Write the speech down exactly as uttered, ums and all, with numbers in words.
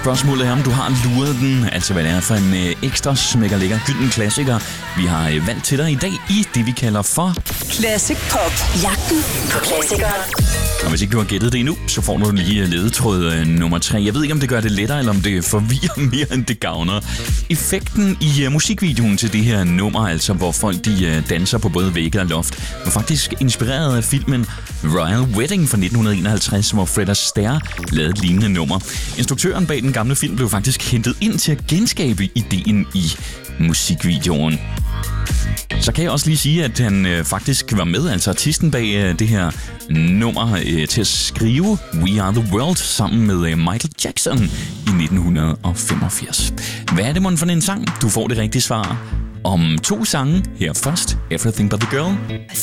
Spørgsmålet er, om du har luret den, altså hvad det er for en øh, ekstra smækker lækker gylden klassiker, vi har øh, valgt til dig i dag i det, vi kalder for Classic Pop. Jagten på klassikere. Og hvis ikke du har gættet det endnu, så får du lige ledetråd øh, nummer tre. Jeg ved ikke, om det gør det lettere, eller om det forvirrer mere, end det gavner. Effekten i uh, musikvideoen til det her nummer, altså hvor folk de uh, danser på både vægge og loft, var faktisk inspireret af filmen Royal Wedding fra nitten enoghalvtreds, hvor Fred Astaire lavede et lignende nummer. Instruktøren bag den gamle film blev faktisk hentet ind til at genskabe ideen i musikvideoen. Så kan jeg også lige sige, at han øh, faktisk var med, altså artisten bag øh, det her nummer, øh, til at skrive We Are The World sammen med øh, Michael Jackson i nitten femogfirs. Hvad er det mon for en sang? Du får det rigtige svar om to sange. Her først, Everything But The Girl. I